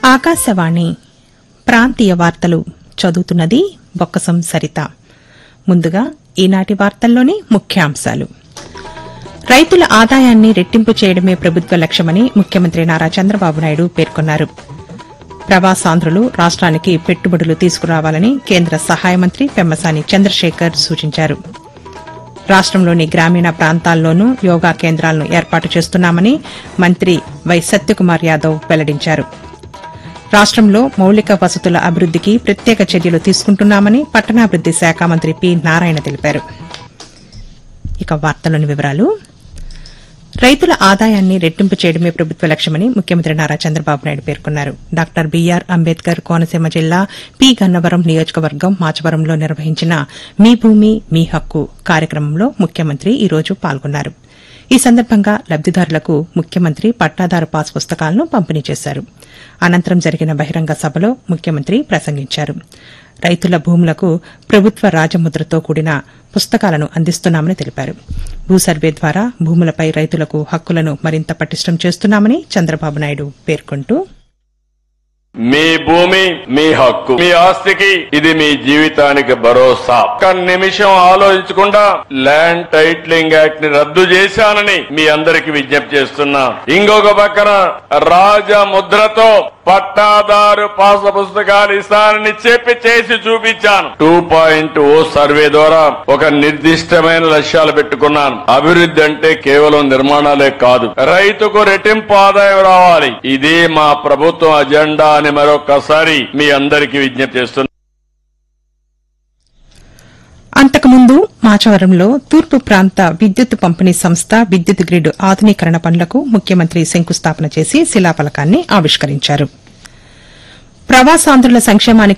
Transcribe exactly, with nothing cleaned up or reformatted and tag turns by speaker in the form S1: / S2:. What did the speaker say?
S1: ఆకాశవాణి ప్రాంతీయ వార్తలు చదువుతున్నది బొక్కసం సరిత. ముందుగా ఈనాటి వార్తల్లోని ముఖ్యాంశాలు. రైతుల ఆదాయాన్ని రెట్టింపు చేయడమే ప్రభుత్వ లక్ష్యమని ముఖ్యమంత్రి నారా చంద్రబాబు నాయుడు పేర్కొన్నారు. ప్రవాసాంధ్రులు రాష్ట్రానికి పెట్టుబడులు తీసుకురావాలని కేంద్ర సహాయ మంత్రి పెమ్మసాని చంద్రశేఖర్ సూచించారు. రాష్టంలోని గ్రామీణ ప్రాంతాల్లోనూ యోగా కేంద్రాలను ఏర్పాటు చేస్తున్నామని మంత్రి వై సత్యకుమార్ యాదవ్ వెల్లడించారు. రాష్టంలో మౌలిక వసతుల అభివృద్దికి ప్రత్యేక చర్యలు తీసుకుంటున్నామని పట్టణాభివృద్ది శాఖ మంత్రి పి నారాయణ తెలిపారు. ఇక వార్తలోని వివరాలు. రైతుల ఆదాయాన్ని రెట్టింపు చేయడమే ప్రభుత్వ లక్ష్యమని ముఖ్యమంత్రి నారా చంద్రబాబు నాయుడు పేర్కొన్నారు. డాక్టర్ బీఆర్ అంబేద్కర్ కోనసీమ జిల్లా పి గన్నవరం నియోజకవర్గం మాచవరంలో నిర్వహించిన మీ భూమి మీ హక్కు కార్యక్రమంలో ముఖ్యమంత్రి ఈ రోజు పాల్గొన్నారు. ఈ సందర్భంగా లబ్దిదారులకు ముఖ్యమంత్రి పట్టాదారు పాస్ పుస్తకాలను పంపిణీ చేశారు. అనంతరం జరిగిన బహిరంగ సభలో ముఖ్యమంత్రి ప్రసంగించారు. రైతుల భూములకు ప్రభుత్వ రాజముద్రతో కూడిన పుస్తకాలను అందిస్తున్నామని తెలిపారు. భూ సర్వే ద్వారా భూములపై రైతులకు హక్కులను మరింత పటిష్టం చేస్తున్నామని చంద్రబాబు నాయుడు పేర్కొంటూ,
S2: మీ భూమి మీ హక్కు, మీ ఆస్తికి ఇది మీ జీవితానికి భరోసా. ఒక్క నిమిషం ఆలోచించకుండా ల్యాండ్ టైటిలింగ్ యాక్ట్ ని రద్దు చేశానని మీ అందరికి విజ్ఞప్తి చేస్తున్నా. ఇంకొక పక్కన రాజముద్రతో పట్టాదారు పాస పుస్తకాలు ఇస్తానని చెప్పి చేసి చూపించాను. టూ పాయింట్ ఓ సర్వే ద్వారా ఒక నిర్దిష్టమైన లక్ష్యాలు పెట్టుకున్నాను. అభివృద్ధి అంటే కేవలం నిర్మాణాలే కాదు, రైతుకు రెట్టింపు ఆదాయం రావాలి. ఇదే మా ప్రభుత్వం అజెండా అని మరొకసారి మీ అందరికీ విజ్ఞప్తి చేస్తున్నాను.
S1: అంతకుముందు మాచవరంలో తూర్పు ప్రాంత విద్యుత్ పంపిణీ సంస్థ విద్యుత్ గ్రిడ్ ఆధునీకరణ పనులకు ముఖ్యమంత్రి శంకుస్థాపన చేసి శిలాఫలకాన్ని ఆవిష్కరించారు. ప్రవాసాంధ్రుల సంక్షేమానికి